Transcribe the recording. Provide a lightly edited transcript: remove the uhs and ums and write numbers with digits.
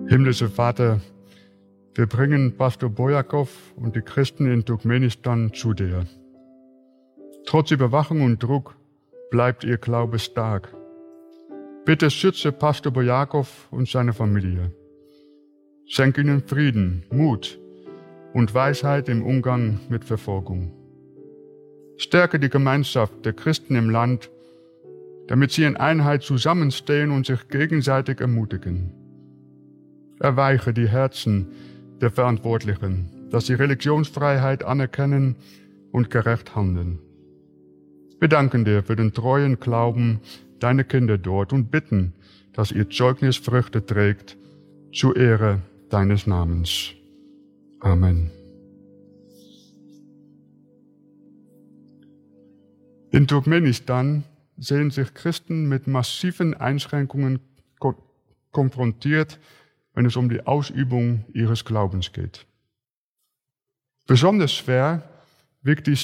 Himmlischer Vater, wir bringen Pastor Bojakov und die Christen in Turkmenistan zu dir. Trotz Überwachung und Druck bleibt ihr Glaube stark. Bitte schütze Pastor Bojakov und seine Familie. Schenk ihnen Frieden, Mut und Weisheit im Umgang mit Verfolgung. Stärke die Gemeinschaft der Christen im Land, damit sie in Einheit zusammenstehen und sich gegenseitig ermutigen. Erweiche die Herzen der Verantwortlichen, dass sie Religionsfreiheit anerkennen und gerecht handeln. Wir danken dir für den treuen Glauben deiner Kinder dort und bitten, dass ihr Zeugnis Früchte trägt zur Ehre deines Namens. Amen. In Turkmenistan sehen sich Christen mit massiven Einschränkungen konfrontiert, wenn es um die Ausübung ihres Glaubens geht. Besonders schwer wiegt die